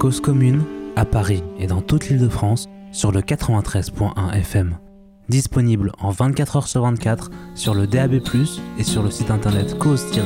Cause commune, à Paris et dans toute l'Île-de-France, sur le 93.1 FM. Disponible en 24h sur 24 sur le DAB+, et sur le site internet cause